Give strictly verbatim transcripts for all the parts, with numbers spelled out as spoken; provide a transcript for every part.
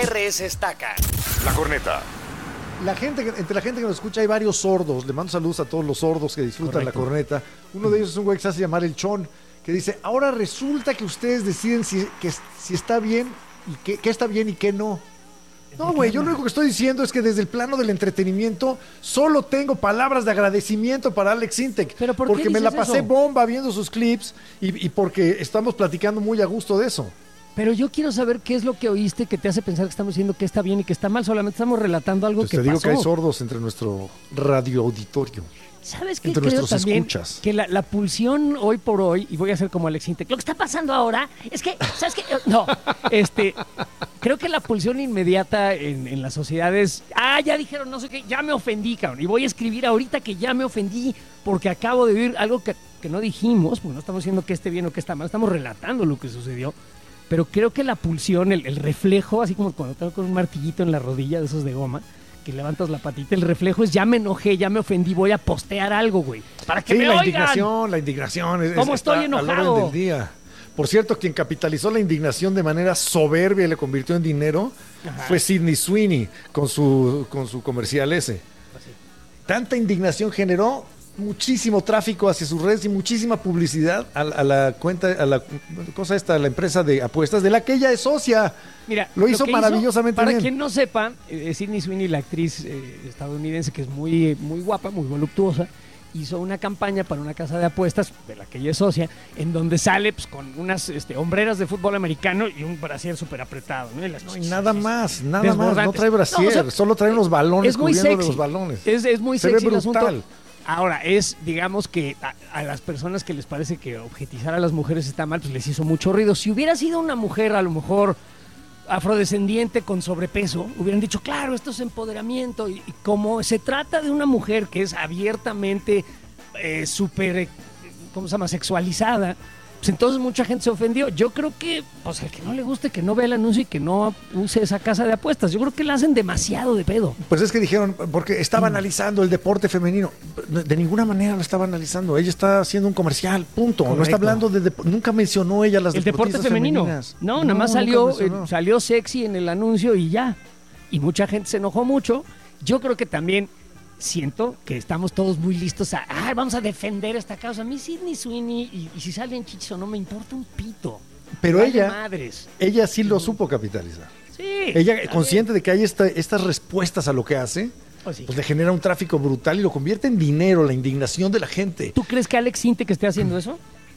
R S Estaca. La Corneta. La gente, entre la gente que nos escucha hay varios sordos. Le mando saludos a todos los sordos que disfrutan Correcto. La corneta. Uno de ellos es un güey que se hace llamar el Chon, que dice, ahora resulta que ustedes deciden si, que, si está bien y qué, qué está bien y qué no. No, güey, yo lo único que estoy diciendo es que desde el plano del entretenimiento solo tengo palabras de agradecimiento para Alex Sintek. ¿Pero por porque qué me la dices pasé eso? bomba viendo sus clips y, y porque estamos platicando muy a gusto de eso. Pero yo quiero saber qué es lo que oíste que te hace pensar que estamos diciendo que está bien y que está mal. Solamente estamos relatando algo Pues que te digo pasó. que hay sordos entre nuestro radio auditorio. ¿Sabes qué? Entre Creo nuestros también escuchas. que la, la pulsión hoy por hoy, y voy a hacer como Alex Sintek, lo que está pasando ahora es que, ¿sabes qué? No, este, creo que la pulsión inmediata en, en las sociedades, ah, ya dijeron no sé qué, ya me ofendí, cabrón, y voy a escribir ahorita que ya me ofendí porque acabo de oír algo que, que no dijimos, porque no estamos diciendo que esté bien o que está mal, estamos relatando lo que sucedió. Pero creo que la pulsión, el, el reflejo, así como cuando tengo con un martillito en la rodilla de esos de goma, que levantas la patita, el reflejo es ya me enojé, ya me ofendí, voy a postear algo, güey. Para que sí, me la oigan. indignación, la indignación. Es, ¿Cómo está estoy enojado? al orden del día. Por cierto, quien capitalizó la indignación de manera soberbia y le convirtió en dinero Ajá. fue Sydney Sweeney con su, con su comercial ese. Pues sí. Tanta indignación generó muchísimo tráfico hacia sus redes y muchísima publicidad a, a la cuenta, a la cosa esta, a la empresa de apuestas de la que ella es socia. Mira, lo hizo lo maravillosamente hizo, para bien. Para quien no sepa, eh, Sydney Sweeney, la actriz eh, estadounidense que es muy, muy guapa, muy voluptuosa, hizo una campaña para una casa de apuestas de la que ella es socia, en donde sale pues, con unas este, hombreras de fútbol americano y un brasier súper apretado, ¿no? Y, las no, y nada más, nada más, no trae brasier, no, o sea, solo trae unos balones es muy cubriendo sexy. de los balones. Es, es muy Se sexy ve el brutal. asunto. Ahora, es, digamos que a, a las personas que les parece que objetizar a las mujeres está mal, pues les hizo mucho ruido. Si hubiera sido una mujer, a lo mejor afrodescendiente con sobrepeso, hubieran dicho, claro, esto es empoderamiento. Y, y como se trata de una mujer que es abiertamente eh, súper, ¿cómo se llama?, sexualizada, pues entonces mucha gente se ofendió. Yo creo que, pues el que no le guste, que no vea el anuncio y que no use esa casa de apuestas. Yo creo que la hacen demasiado de pedo. Pues es que dijeron, porque estaba mm. analizando el deporte femenino. De ninguna manera lo estaba analizando. Ella está haciendo un comercial, punto. Correcto. No está hablando de, de nunca mencionó ella las el deporte femenino. Femeninas. No, no, nada más salió, eh, no. salió sexy en el anuncio y ya. Y mucha gente se enojó mucho. Yo creo que también siento que estamos todos muy listos a, ah, vamos a defender esta causa. A mí Sydney Sweeney, y, y si salen chichis o no, me importa un pito. Pero vale ella, madres. ella sí lo supo capitalizar. Sí. Ella, también. Consciente de que hay esta, estas respuestas a lo que hace, pues, sí. pues le genera un tráfico brutal y lo convierte en dinero, la indignación de la gente. ¿Tú crees que Alex Sintek esté haciendo eso?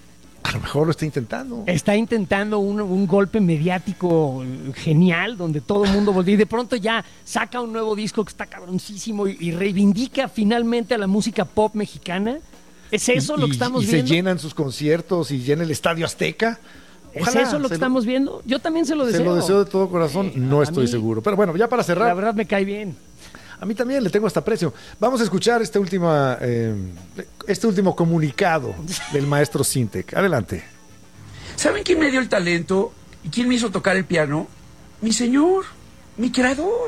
A lo mejor lo está intentando. Está intentando un, un golpe mediático genial, donde todo el mundo voltea y de pronto ya saca un nuevo disco que está cabroncísimo y, y reivindica finalmente a la música pop mexicana. ¿Es eso y, lo que estamos y viendo? Y se llenan sus conciertos y llena el Estadio Azteca. Ojalá, ¿es eso lo que estamos lo, viendo? Yo también se lo deseo. Se lo deseo de todo corazón, eh, no estoy mí, seguro. Pero bueno, ya para cerrar. La verdad me cae bien. A mí también le tengo hasta aprecio. Vamos a escuchar este, última, eh, este último comunicado del maestro Sintek. Adelante. ¿Saben quién me dio el talento y quién me hizo tocar el piano? Mi señor, mi creador.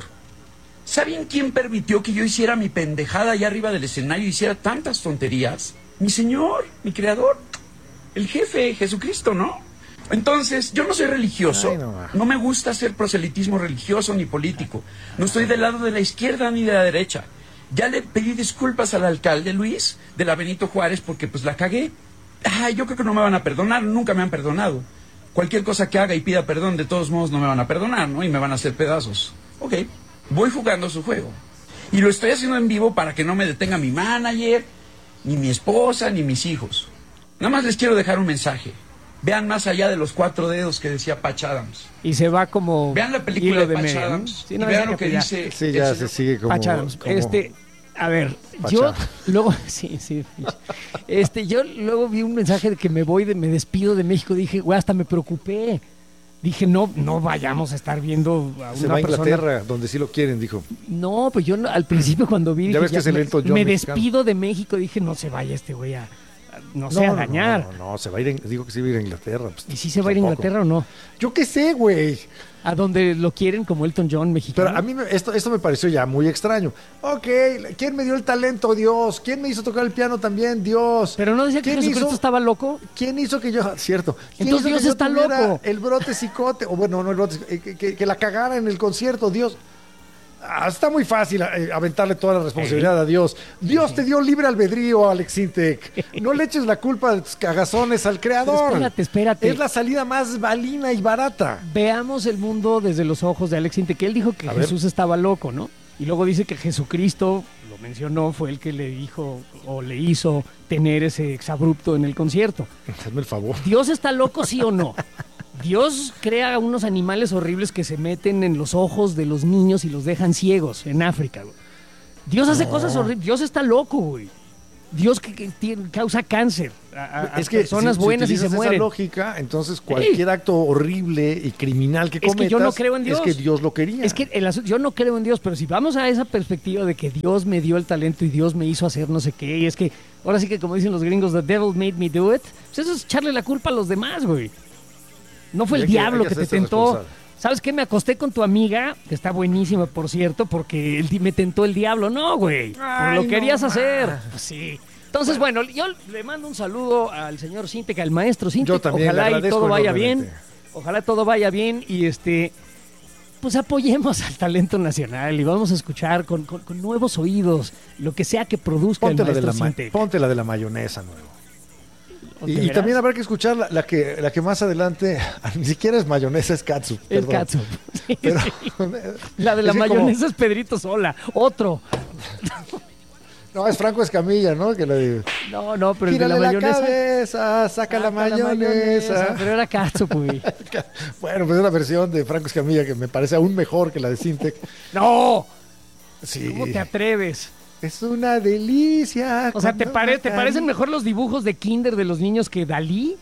¿Saben quién permitió que yo hiciera mi pendejada allá arriba del escenario y hiciera tantas tonterías? Mi señor, mi creador, el jefe, Jesucristo, ¿no? Entonces, yo no soy religioso, Ay, no. no me gusta hacer proselitismo religioso ni político. No estoy del lado de la izquierda ni de la derecha. Ya le pedí disculpas al alcalde Luis de la Benito Juárez porque pues la cagué. Ay, yo creo que no me van a perdonar, nunca me han perdonado. Cualquier cosa que haga y pida perdón, de todos modos no me van a perdonar, ¿no? Y me van a hacer pedazos. Ok, voy jugando su juego. Y lo estoy haciendo en vivo para que no me detenga mi manager, ni mi esposa, ni mis hijos. Nada más les quiero dejar un mensaje. Vean más allá de los cuatro dedos que decía Patch Adams. Y se va como... Vean la película de, de Patch medio, Adams, ¿no? Sí, y no, vean lo que ya, dice... Sí, ya se sigue como... Patch Adams. como este... A ver, Pacha. yo luego, sí, sí, este, yo luego vi un mensaje de que me voy, de, me despido de México, dije, güey, hasta me preocupé, dije, no, no vayamos a estar viendo a una Se va a persona. Inglaterra, donde sí lo quieren, dijo. No, pues yo al principio cuando vi, ya dije, ves que ya, es el me, Elton John me mexicano. despido de México, dije, no se vaya este güey a, no sé, a no, dañar. No, no, no, se va a ir, en, digo que se va a ir a Inglaterra. Pues, ¿Y si se va a ir a Inglaterra o no? Yo qué sé, güey. A donde lo quieren como Elton John mexicano. Pero a mí me, esto, esto me pareció ya muy extraño. Ok, ¿quién me dio el talento? Dios. ¿Quién me hizo tocar el piano también? Dios. Pero no decía que Jesucristo estaba loco. ¿Quién hizo que yo, cierto? Entonces Dios está loco. El brote psicote, o bueno, no el brote, que, que, que la cagara en el concierto, Dios. Ah, está muy fácil eh, aventarle toda la responsabilidad a Dios. Dios te dio libre albedrío, Alex Sintek. No le eches la culpa de tus cagazones al creador. Pero espérate, espérate. Es la salida más balina y barata. Veamos el mundo desde los ojos de Alex Sintek, que él dijo que A Jesús ver. estaba loco, ¿no? Y luego dice que Jesucristo, lo mencionó, fue el que le dijo o le hizo tener ese exabrupto en el concierto. Hazme el favor. ¿Dios está loco, sí o no? Dios crea unos animales horribles que se meten en los ojos de los niños y los dejan ciegos en África, güey. Dios hace No. cosas horribles. Dios está loco, güey. Dios que, que tiene- causa cáncer a, a- a Es que personas si, buenas si y se utilizas mueren. esa lógica, entonces cualquier acto horrible y criminal que Es que cometas yo no creo en Dios. es que Dios lo quería. Es que el asu- yo no creo en Dios, pero si vamos a esa perspectiva de que Dios me dio el talento y Dios me hizo hacer no sé qué, y es que ahora sí que como dicen los gringos, the devil made me do it, pues eso es echarle la culpa a los demás, güey. No fue el Hay que- diablo hay que que, te hacerse tentó. responsable. ¿Sabes qué? Me acosté con tu amiga, que está buenísima, por cierto, porque el di- me tentó el diablo. No, güey. Por Ay, lo no querías más. hacer. Pues sí. Entonces, bueno. yo le mando un saludo al señor Sintek, al maestro Sintek. Yo también, le Ojalá y agradezco todo vaya bien. enormemente. Ojalá todo vaya bien y este. Pues apoyemos al talento nacional y vamos a escuchar con, con- con nuevos oídos lo que sea que produzca Ponte el la, de maestro la, ma- Sintek. ponte la de la mayonesa nuevo. ¿De Y, y veras? también habrá que escuchar la, la que, la que más adelante, ni siquiera es mayonesa, es katsu. El perdón. catsup. Sí, Pero- sí. La de la es que como- mayonesa es Pedrito Sola. Otro. no, es Franco Escamilla, ¿no? Que le No, no, pero el de Gírale la la, mayonesa. cabeza, saca la Saca mayonesa. Pero era catsup, güey. Bueno, pues es la versión de Franco Escamilla que me parece aún mejor que la de Sintek. ¡No! Sí. ¿Cómo te atreves? Es una delicia. O sea, ¿te, cuando pare- la ¿te parecen cari- mejor los dibujos de Kinder de los niños que Dalí?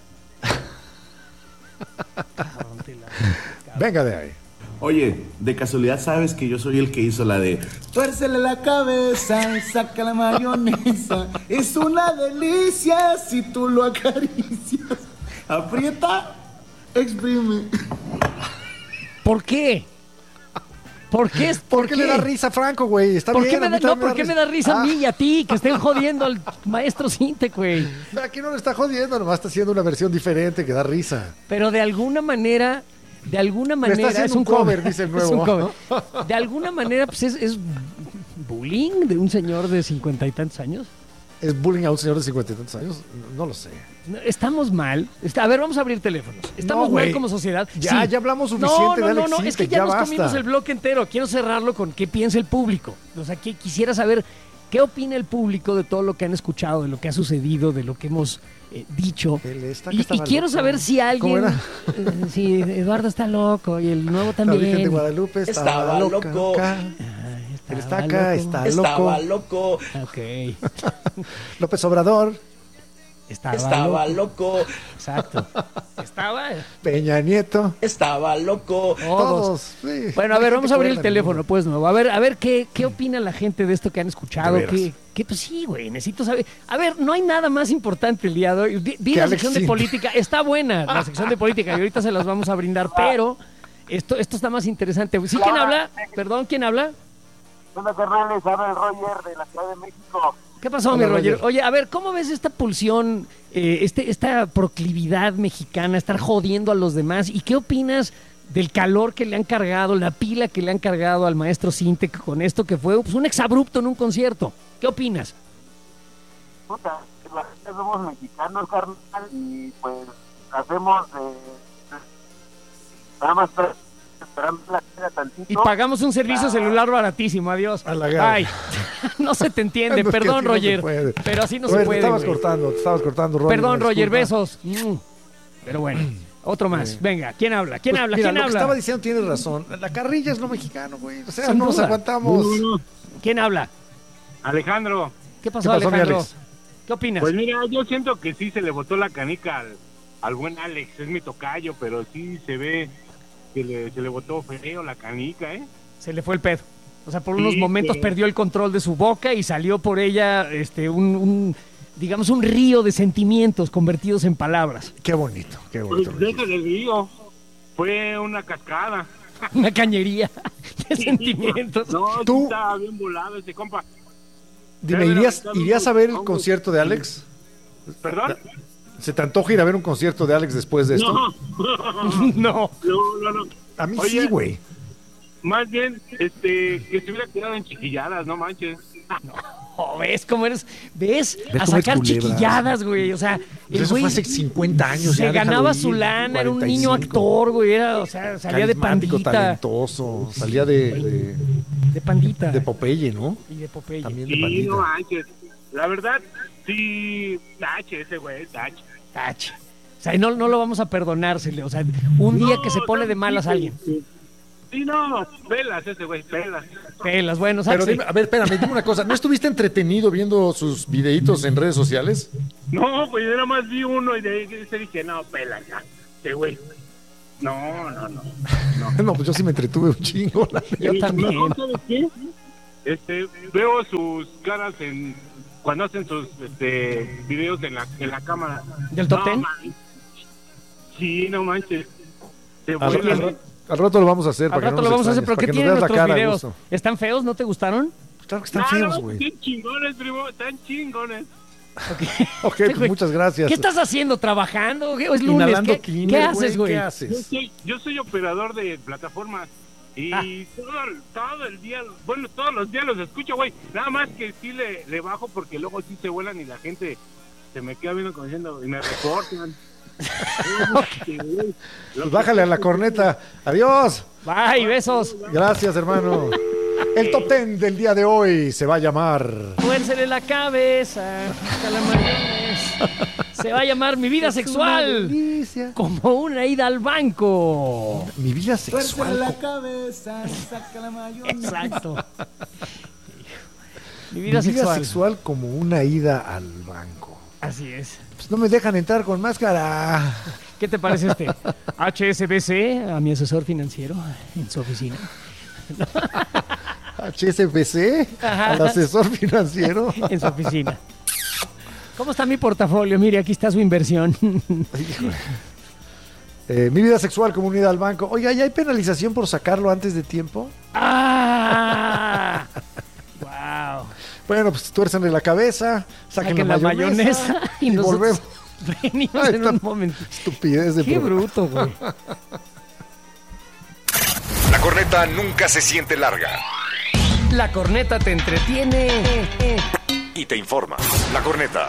Cabrón, te la- Venga de ahí. Oye, de casualidad sabes que yo soy el que hizo la de tuércele la cabeza y saca la mayonesa. Es una delicia si tú lo acaricias. Aprieta, exprime. ¿Por qué? ¿Por qué? es- ¿Por qué le da risa a Franco, güey? Está ¿Por bien. qué me a da, mí no, también ¿por qué me da risa a Ah, mí y a ti? Que estén jodiendo al maestro Sintek, güey. Aquí no le está jodiendo, nomás está haciendo una versión diferente que da risa. Pero de alguna manera, de alguna Me está manera haciendo es un un cover, cover, dice el es nuevo. un cover. De alguna manera, pues es, es bullying de un señor de cincuenta y tantos años. ¿Es bullying a un señor de cincuenta y tantos años? No, no lo sé. No, Estamos mal. Está- a ver, vamos a abrir teléfonos. Estamos No, mal güey. como sociedad. Ya, Sí. ya hablamos No, suficiente no, de no, Alex no, es que Sintek, ya, ya nos basta. comimos el bloque entero. Quiero cerrarlo con qué piensa el público. O sea, que quisiera saber qué opina el público de todo lo que han escuchado, de lo que ha sucedido, de lo que hemos eh, dicho. El estaca Y, y estaba quiero loco. saber si ¿Cómo alguien... era? eh, si Eduardo está loco y el nuevo La también. Virgen de Guadalupe estaba, Estaba loca. loco. loca. Ah, El estaba estaca loco. está Estaba loco. loco, Ok. López Obrador, Estaba, estaba loco. loco, Exacto. Estaba... Peña Nieto. estaba loco. Todos. Todos. sí. Bueno, a Hay ver, gente vamos a abrir el cuerda en teléfono, mundo. pues, nuevo. A ver, a ver qué, qué opina la gente de esto que han escuchado. De veras. ¿Qué, qué, pues sí, güey, necesito saber. A ver, no hay nada más importante el día de hoy. Vi, vi Que la Alex sección de Sintek. política, está buena la sección de política y ahorita se las vamos a brindar, pero esto, esto está más interesante. ¿Sí quién habla? Perdón, ¿quién habla? Hola, carnales, habla el Roger de la Ciudad de México. ¿Qué pasó, Hola, mi Roger? Roger. Oye, a ver, ¿cómo ves esta pulsión, eh, este, esta proclividad mexicana, estar jodiendo a los demás? ¿Y qué opinas del calor que le han cargado, la pila que le han cargado al maestro Sintek con esto que fue pues, un exabrupto en un concierto? ¿Qué opinas? Puta, la gente somos mexicanos, carnal, y pues hacemos eh, nada más esper- esperando la vida tantito. Y pagamos un servicio celular baratísimo, adiós. A la gana. Ay, no se te entiende, No, es que perdón, así no se Roger, puede. pero así no Roger, se puede. Te estabas güey. cortando, te estabas cortando, Roger. Perdón, una Roger, disculpa. besos. Mm. Pero bueno, otro más. Venga, ¿quién habla? ¿Quién Pues, habla? mira, ¿Quién lo que habla? estaba diciendo tienes razón. La carrilla es lo mexicano, güey. O sea, Sin no nos duda. aguantamos. ¿Quién habla? Alejandro, ¿Qué pasó, ¿Qué pasó, mi Alejandro? Alex? ¿Qué opinas? pues mira, yo siento que sí se le botó la canica al, al buen Alex, es mi tocayo, pero sí se ve que le, se le botó feo la canica, ¿eh? Se le fue el pedo. O sea, por Sí, unos momentos pero- perdió el control de su boca y salió por ella este un, un digamos, un río de sentimientos convertidos en palabras. Qué bonito, qué bonito. Pues deja del río. Fue una cascada. Una cañería de sentimientos. No, Tú- sí estaba bien volado ese compa. Dime, ¿irías, ¿irías a ver el concierto de Alex? ¿Perdón? ¿Se te antoja ir a ver un concierto de Alex después de esto? No. No. No, no, no. A mí Oye, sí, güey. Más bien, este, que se hubiera quedado en chiquilladas, no manches. Oh, ¿ves cómo eres? ¿Ves? Ves A cómo es sacar culebra. chiquilladas, güey. O sea, Pues el eso güey fue hace cincuenta años. se ya, déjalo ganaba ir, su lana, era un cuarenta y cinco. niño actor, güey. Era, o sea, salía de Carismático, pandita. talentoso. Salía de, de, De pandita. de Popeye, ¿no? y de Popeye. También de Sí, pandita. no manches. La verdad, sí, tache ese güey, tache. Tache. O sea, y no, no lo vamos a perdonársele. O sea, un día No, que se pone no, de malas sí, a alguien. Sí, sí, no, pelas ese güey, pelas. Pelas, bueno, Pero ¿sabes? dime, a ver, espérame, dime una cosa. ¿No estuviste entretenido viendo sus videitos en redes sociales? No, pues yo nada más vi uno y de ahí se dije, no, pela ya, ese güey. No, no, no. No, pues yo sí me entretuve un chingo. La neta. Yo también. No, ¿sabes qué? Este, veo sus caras en cuando hacen sus este, videos en la, en la cámara. ¿Del top No, ten? man. Sí, no manches. Se Al, vuelan. al- al rato lo vamos a hacer. Al para que rato no lo nos vamos a hacer, pero extrañes, ¿qué para que nos tienen veas la nuestros cara a videos? gusto. ¿Están feos? ¿No te gustaron? Claro que están No, feos, no, güey. qué chingones, primo, están chingones. Ok, Sí, pues güey. muchas gracias. ¿Qué estás haciendo? ¿Trabajando? ¿O es lunes? Inhalando ¿Qué, Kinder, ¿qué haces, güey? ¿Qué Yo haces? soy, yo soy operador de plataformas y Ah. todo, todo el día, bueno, todos los días los escucho, güey. Nada más que sí le, le bajo porque luego sí se vuelan y la gente se me queda viendo como diciendo y me reportan. Pues bájale a la corneta. Adiós. Bye, besos. Gracias, hermano. El top ten del día de hoy se va a llamar... Tuércele la cabeza. Calamarones. Se va a llamar Mi Vida Es una Sexual. delicia. Como una ida al banco. Mi vida Tuércele sexual. la cabeza, saca la mayonesa. Exacto. Mi Mi vida vida sexual. sexual como una ida al banco. Así es. Pues no me dejan entrar con máscara. ¿Qué te parece este? H S B C, a mi asesor financiero en su oficina. H S B C, Ajá. al asesor financiero. En su oficina. ¿Cómo está mi portafolio? Mire, aquí está su inversión. Híjole. Eh, mi vida sexual como unida al banco. Oiga, ¿ya hay penalización por sacarlo antes de tiempo? ¡Ah! ¡Wow! Bueno, pues tuércenle la cabeza, saquen, Saquen la, la mayonesa, mayonesa y, y nosotros volvemos. venimos Ahí en está. un momento. Estupidez de Qué programa. bruto, güey. La corneta nunca se siente larga La corneta te entretiene. y te informa. La corneta.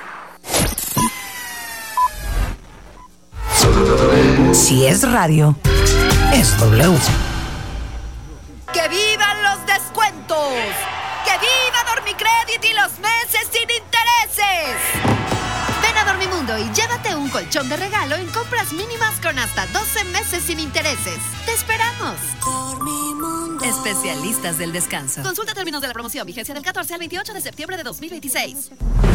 Si es radio, es W. ¡Que vivan los descuentos! ¡Que viva Dormicredit y los meses sin intereses! Ven a Dormimundo y llévate un colchón de regalo en compras mínimas con hasta doce meses sin intereses. ¡Te esperamos! Dormimundo. Especialistas del descanso. Consulta términos de la promoción. Vigencia del catorce al veintiocho de septiembre de dos mil veintiséis.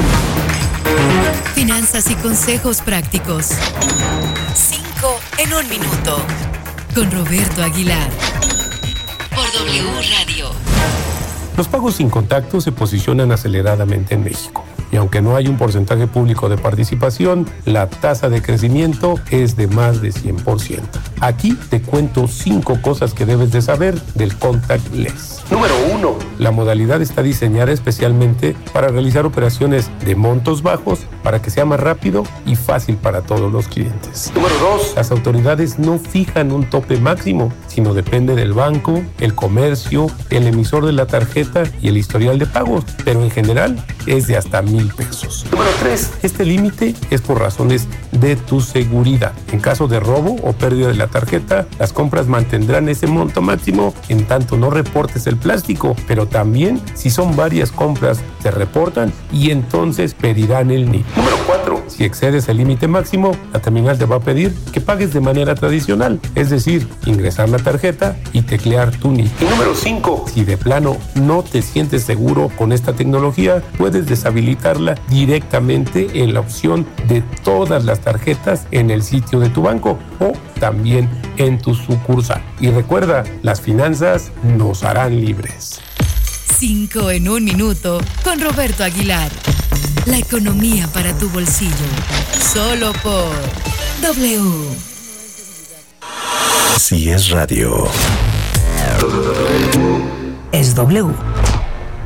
Finanzas y consejos prácticos. Cinco en un minuto. Con Roberto Aguilar. Por W Radio. Los pagos sin contacto se posicionan aceleradamente en México. Y aunque no hay un porcentaje público de participación, la tasa de crecimiento es de más de cien por ciento. Aquí te cuento cinco cosas que debes de saber del contactless. Número uno. La modalidad está diseñada especialmente para realizar operaciones de montos bajos para que sea más rápido y fácil para todos los clientes. Número dos. Las autoridades no fijan un tope máximo, sino depende del banco, el comercio, el emisor de la tarjeta y el historial de pagos, pero en general es de hasta mil pesos. Número tres. Este límite es por razones de tu seguridad. En caso de robo o pérdida de la tarjeta, las compras mantendrán ese monto máximo en tanto no reportes el plástico, pero también si son varias compras se reportan y entonces pedirán el N I P. Número cuatro. Si excedes el límite máximo, la terminal te va a pedir que pagues de manera tradicional, es decir, ingresar la tarjeta y teclear tu N I P. Y número cinco. Si de plano no te sientes seguro con esta tecnología, puedes deshabilitarla directamente en la opción de todas las tarjetas en el sitio de tu banco o también en tu sucursal. Y recuerda, las finanzas nos harán libres. Cinco en un minuto con Roberto Aguilar. La economía para tu bolsillo. Solo por W. Si es radio. Es W.